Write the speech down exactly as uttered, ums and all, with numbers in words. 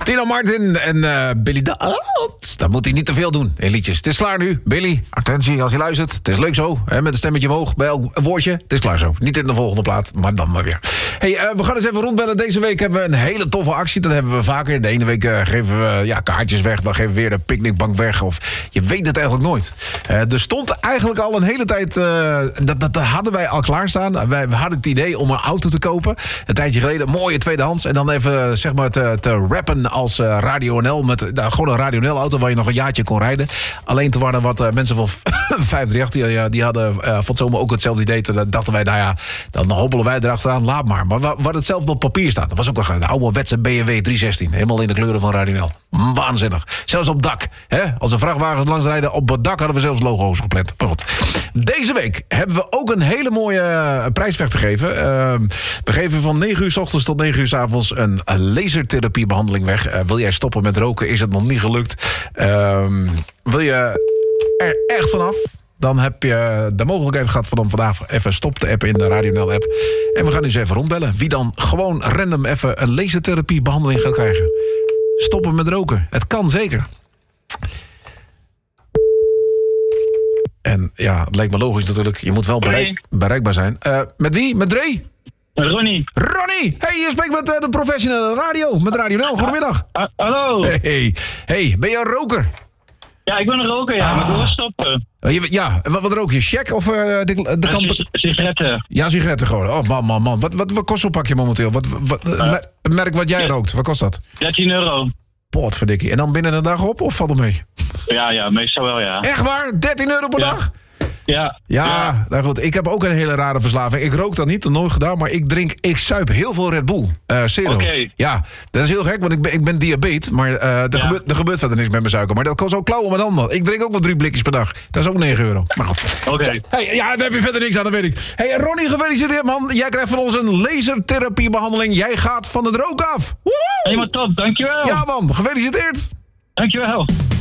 Tino Martin en uh, Billy Dawes. Dat moet hij niet te veel doen in liedjes. Het is klaar nu. Billy, attentie als je luistert. Het is leuk zo, hè, met een stemmetje omhoog. Bij elk woordje. Het is klaar zo. Niet in de volgende plaat, maar dan maar weer. Hey, uh, we gaan eens even rondbellen. Deze week hebben we een hele toffe actie. Dat hebben we vaker. De ene week uh, geven we ja, kaartjes weg. Dan geven we weer de picknickbank weg. Of je weet het eigenlijk nooit. Uh, er stond eigenlijk al een hele tijd... Uh, dat, dat, dat hadden wij al klaarstaan. Wij we hadden het idee om een auto te kopen. Een tijdje geleden. Mooie tweedehands. En dan even zeg maar te, te rappen als uh, Radio N L. Met uh, gewoon een Radio N L auto waar je nog een jaartje kon rijden. Alleen toen waren er wat uh, mensen van vijf drie acht die, uh, die hadden uh, van het zomer ook hetzelfde idee. Toen dachten wij, nou ja, dan hobbelen wij erachteraan. Laat maar. Maar we hadden hetzelfde op papier staan. Dat was ook een oude wetse B M W driehonderdzestien. Helemaal in de kleuren van Radio N L. Waanzinnig. Zelfs op dak. Hè? Als er vrachtwagens langs rijden, op het dak hadden we zelfs logo's gepland. Maar goed. Deze week hebben we ook een hele mooie uh, prijsvecht te geven. Uh, we geven van negen uur 's ochtends tot negen uur 's avonds een, een lasertherapiebehandeling weg. Uh, wil jij stoppen met roken? Is het nog niet gelukt? Uh, wil je er echt vanaf? Dan heb je de mogelijkheid gehad van om vandaag even stop te appen in de Radio N L app. En we gaan nu eens even rondbellen. Wie dan gewoon random even een lasertherapiebehandeling gaat krijgen. Stoppen met roken. Het kan zeker. En ja, het leek me logisch natuurlijk. Je moet wel bereik, bereikbaar zijn. Uh, met wie? Met Dre? Ronnie. Ronnie! Hey, je spreekt met uh, de professionele radio. Met Radio N L. Goedemiddag. Uh, uh, hallo. Hey, hey, ben je een roker? Ja, ik ben een roker, ja. Ah. Maar ik wil stoppen. Ja, wat, wat rook je? Check of uh, de, de, de kant... Uh, sigaretten. Ja, sigaretten gewoon. Oh, man, man, man. Wat, wat, wat kost zo'n pakje momenteel? Wat, wat, uh, merk wat jij ja. rookt. Wat kost dat? dertien euro. Potverdikkie. En dan binnen een dag op of valt het mee? Ja, ja, meestal wel, ja. Echt waar? dertien euro per ja. dag? Ja. Ja, ja. Nou goed. Ik heb ook een hele rare verslaving. Ik rook dat niet, dat nooit gedaan, maar ik drink, ik suip heel veel Red Bull. Uh, Zero. Oké. Okay. Ja, dat is heel gek, want ik ben, ik ben diabetes, maar uh, er, ja. gebeurt, er gebeurt verder niks met mijn suiker. Maar dat kost ook klauwen met handen. Ik drink ook wel drie blikjes per dag. Dat is ook negen euro. Maar goed. Oké. Okay. Hey, ja, daar heb je verder niks aan, dat weet ik. Hey, Ronnie, gefeliciteerd, man. Jij krijgt van ons een lasertherapiebehandeling. Jij gaat van het rook af. Woehoe! Helemaal top, dankjewel. Ja, man. Gefeliciteerd. Dankjewel.